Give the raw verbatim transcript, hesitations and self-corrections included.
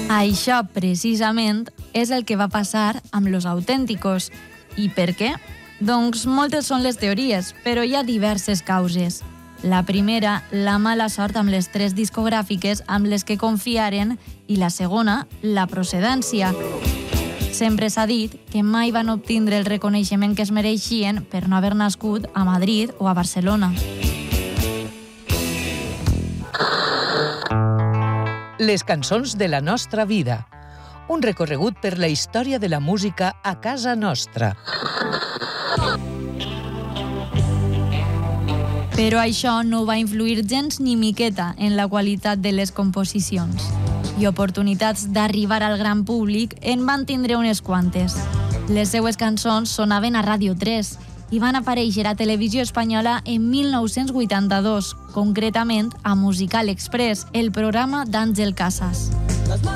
Això, precisament, és el que va passar amb Los Auténticos. I per què? Doncs moltes són les teories, però hi ha diverses causes. La primera, la mala sort amb les tres discogràfiques amb les que confiaren, i la segona, la procedència. Sempre s'ha dit que mai van obtindre el reconeixement que es mereixien per no haver nascut a Madrid o a Barcelona. Les cançons de la nostra vida. Un recorregut per la història de la música a casa nostra. Però això no va influir gens ni miqueta en la qualitat de les composicions. I oportunitats d'arribar al gran públic en van tindre unes quantes. Les seues cançons sonaven a Ràdio tres i van aparèixer a Televisió Espanyola en mil nou-cents vuitanta-dos, concretament a Musical Express, el programa d'Àngel Casas.